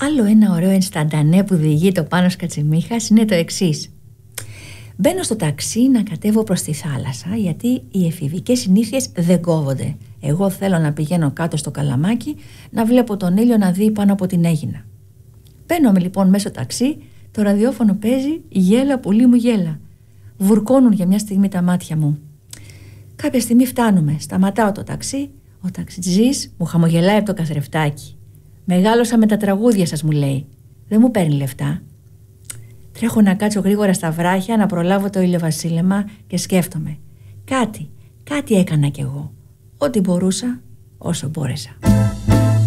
Άλλο ένα ωραίο ενσταντανέ που διηγεί το Πάνος Κατσιμίχας είναι το εξής. Μπαίνω στο ταξί να κατέβω προς τη θάλασσα, γιατί οι εφηβικές συνήθειες δεν κόβονται. Εγώ θέλω να πηγαίνω κάτω στο Καλαμάκι, να βλέπω τον ήλιο να δει πάνω από την Αίγινα. Μπαίνομαι λοιπόν μέσα στο ταξί, το ραδιόφωνο παίζει «Γέλα πουλί μου γέλα». Βουρκώνουν για μια στιγμή τα μάτια μου. Κάποια στιγμή φτάνουμε, σταματάω το ταξί, ο ταξιτζής μου χαμογελάει από το καθρεφτάκι. «Μεγάλωσα με τα τραγούδια σας», μου λέει. «Δεν μου παίρνει λεφτά». Τρέχω να κάτσω γρήγορα στα βράχια να προλάβω το ηλιοβασίλεμα και σκέφτομαι. Κάτι έκανα κι εγώ. Ό,τι μπορούσα, όσο μπόρεσα.